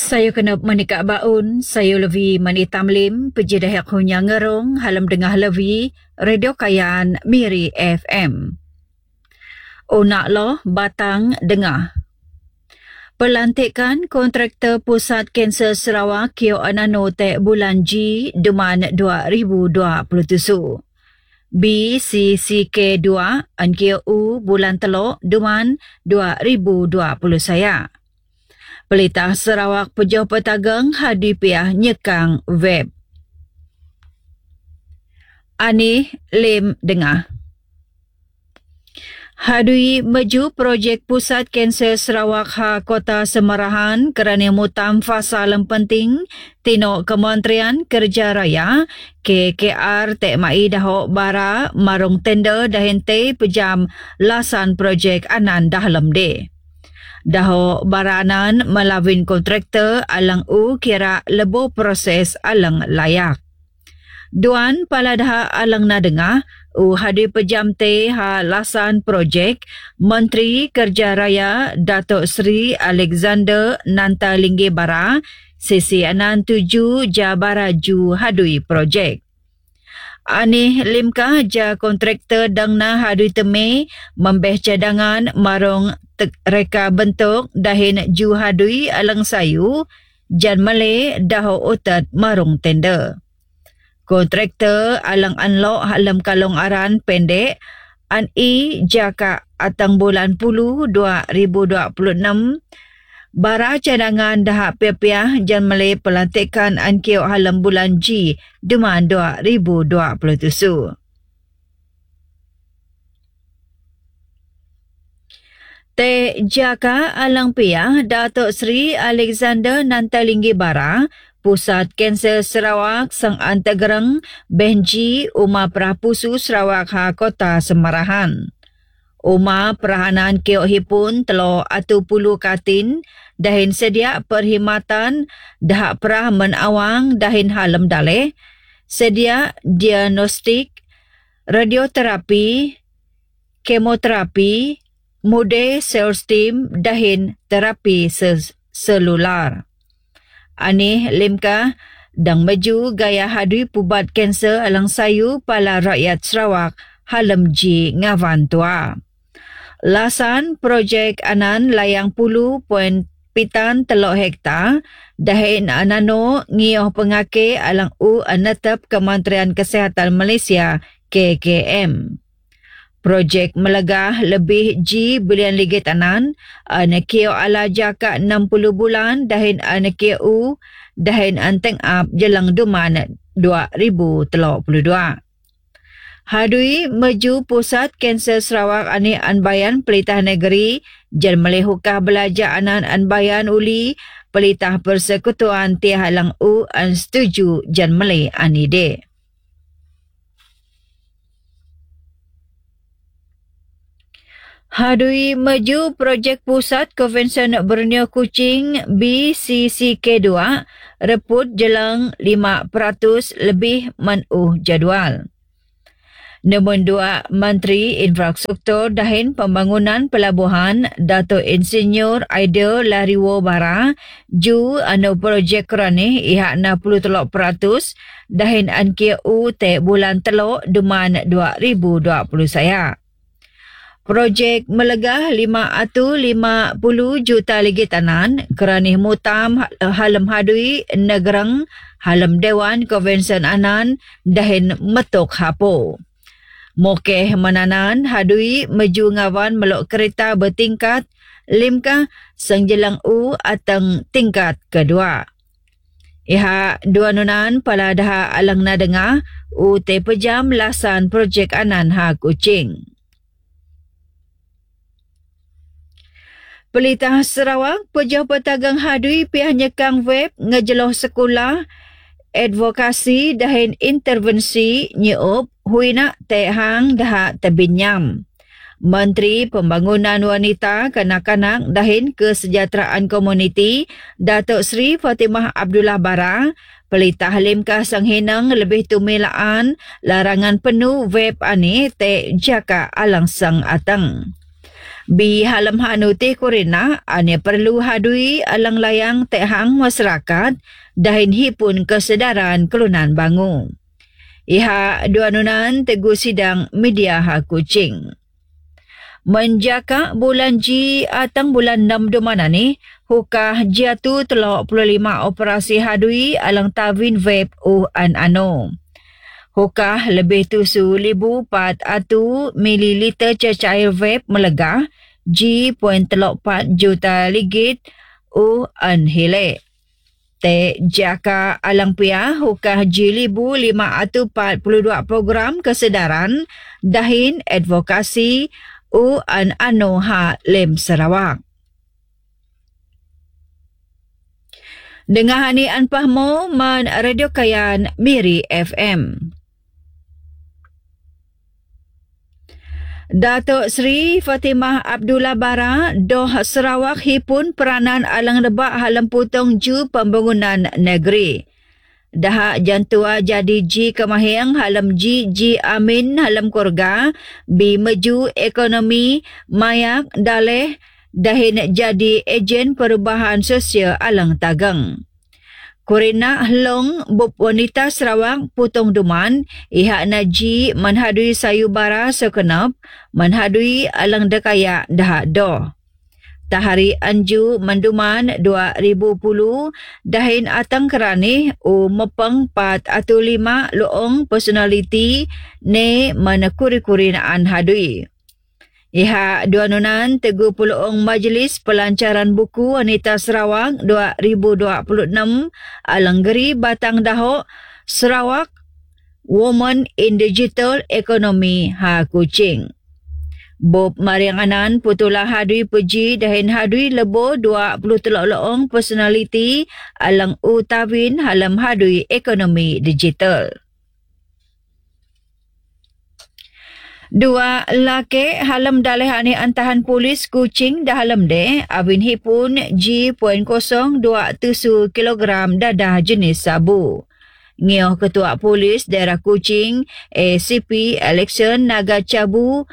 Saya kena menikah baun, saya lebih menitam lim, pejidah hunya ngerong, halam dengah lebih, radio kayan Miri FM. Nak loh, batang dengah. Pelantikan kontraktor Pusat Kanser Sarawak Kio Anano te bulan G Deman 2027. BCCK2 an Kio U bulan Telok Deman 2020 saya. Pelita Sarawak Pejuh Petagang hadipiah nyekang web. Ani Lim Dengah. Hadui maju projek Pusat Kanser Sarawak Kota Semarahan kerana mutam fasa penting tino Kementerian Kerja Raya KKR Tek Mai Dahok Bara marung tender dahente pejam lasan projek anan dahlem de. Dahok baranan melawin kontraktor alang u kira lebo proses alang layak. Duan paladah alang na dengah u hadi pejam te lasan projek Menteri Kerja Raya Datuk Seri Alexander Nantalinggi Bara sisi anan 7 Jabara Ju hadui projek. Ani limkah ja kontraktor dangna hadui teme membeh cadangan marung reka bentuk dahin ju hadui alang sayu jan male daho otat marung tender. Kontraktor alang anlok halam kalong aran pendek an jaka atang bulan 10 2026 bara cadangan dahak piah-piah jan male pelantikan an kiok halam bulan G Deman 2027. Te jaka alang piah Datuk Seri Alexander Nantalinggi Bara Pusat Kanser Sarawak Sang Antegereng Benji Uma Prapusu Sarawak Kota Semarahan. Uma perahanan kiok hipun telo atu pulu katin dahin sedia perkhidmatan dahak perah menawang dahin halam daleh, sedia diagnostik, radioterapi, kemoterapi, mode sel stem dahin terapi selular. Anih limkah dang maju gaya hadui pubat kanser alang sayu pala rakyat Sarawak halam G ngavan tua. Lasan projek anan layang pulu poin pitan telok hektar dahin anano ngioh pengake alang u anatap Kementerian Kesihatan Malaysia KKM. Projek melegah lebih G bilion ringgit anan anakio ala jaka 60 bulan dahin anakio u dahin anteng ap jelang duman 2032. Hadui maju Pusat Kanser Sarawak ani anbayan pelitah negeri jan melehukah belajar anan anbayan uli pelitah persekutuan tihalang u an setuju jan meleh ani de. Hadui maju projek Pusat Konvensyen Borneo Kuching BCCK2 reput jelang 5% lebih manuh jadual. Nombor 2 Menteri Infrastruktur dahin Pembangunan Pelabuhan Dato' Insinyur Aidil Lariwo Bara ju anu projek kerani ihak 60% dahin ankia u te bulan telok Deman 2020 saya. Projek melegah 550 juta ringgit tanan kerana mutam halam hadui negerang halam Dewan Konvensyen anan dahin metok hapo. Mokeh menanan hadui maju ngawan melok kereta bertingkat limkah sengjelang u atang tingkat kedua. Iha dua nunan pala daha alang na dengah u te pejam lasan projek anan Kuching. Pelitah Sarawak Pejuh Petagang hadui piah nyekang web ngejeloh sekolah advokasi dahin intervensi nyeup huinak tehang dahak tebinyam. Menteri Pembangunan Wanita Kanak-kanak dahin Kesejahteraan Komuniti Datuk Seri Fatimah Abdullah Bara pelitah limkah sanghinang lebih tumilaan larangan penuh web ani te jaka alang sang atang. Bi halam hanu teh korena ane perlu hadui alang layang tehang masyarakat dahin hipun kesedaran kelunan bangu. Iha duanunan tegu sidang media ha Kuching. Menjaka bulan Ji atang bulan 6 domana ni, hukah jatuh 35 operasi hadui alang tawin vape an Hukah lebih tusu 1,400 mililiter cecair vape melegah G.34 juta ligit an hilek. Te jaka alang pia hukah G1,542 program kesedaran dahin advokasi an ha Lem Sarawak. Dengar hani an pahmo man Radio Kayan Miri FM. Datuk Seri Fatimah Abdullah Bara doh Sarawak hipun peranan alang lebak halam putong ju pembangunan negeri. Dah jantua jadi ji kemahiang halam ji amin halam korga bi maju ekonomi mayak daleh dahin jadi ejen perubahan sosial alang tagang. Korina Hlong Bup Wanita Sarawak Putong Duman ihak naji manhadui sayubara sekenap manhadui alang dekaya dah doh. Tahari Anju Manduman 2010 dahin atang kerani mepeng 4 atau 5 loong personaliti ne mana kuri-kurinaan hadui. Iha duanunan tegu puluong Majlis Pelancaran Buku Wanita Sarawak 2026 alang geri Batang Dahok Sarawak Women in Digital Economy ha Kuching. Bob Marianganan putulah hadui peji dahin hadui lebo 20 loong personaliti alang utawin halam hadui ekonomi digital. Dua laki halam dalih ani antahan polis Kuching dah halam de awin hipun G.02 kilogram dadah jenis sabu. Ngioh Ketua Polis Daerah Kuching ACP Election Naga Cabu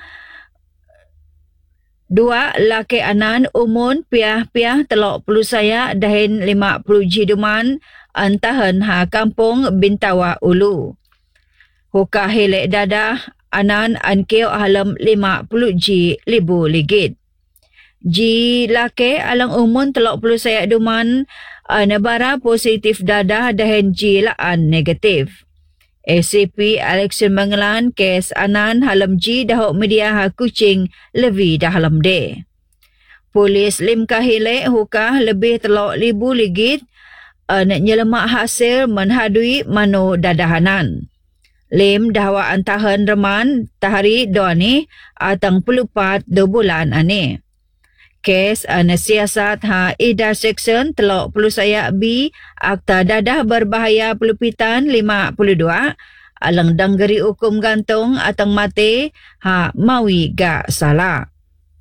dua laki anan umun piah-piah telok pelu saya dahin 50 jiduman antahan ha kampung Bintawa Ulu. Hukah hilek dadah anan ankeo halam 50 ji libu ligit. Ji laki alang umun telok pelu saya duman nebara positif dadah dahin ji laan negatif. ACP Election Mengelan kes anan halam ji dahok media ha Kuching levi dah halam de. Polis lim kahile hukah lebih telok libu ligit nyelemak hasil menhadui mano dadahanan. Lim dahwa antahan reman tahari doani atang pelupat 2 bulan ane. Kes siasat ha Ida Section telok pelu saya B Akta Dadah Berbahaya Pelupitan 52 alang danggeri hukum gantung atang mate ha mawi ga salah.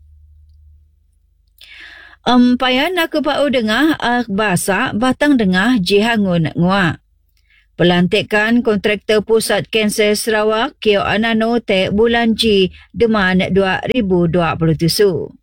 Payan aku pau dengah bahasa batang dengah jihangun ngua. Pelantikan kontraktor Pusat Kanser Sarawak Kio Anano te bulan Ji Deman 2027.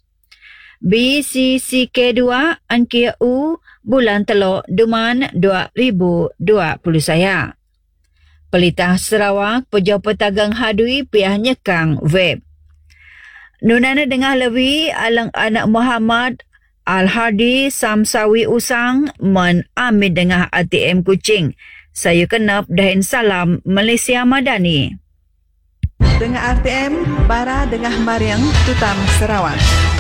BCCK2 Ankia U bulan telok Deman 2020 saya. Pelitah Sarawak pejabat tagang hadui piah nyekang web. Nunana dengar lebih alang anak Muhammad Al-Hadi Samsawi Usang men amid dengar ATM Kuching. Saya kenap dahin salam Malaysia Madani. Dengar RTM Bara Dengah Mariang Tutam Sarawak.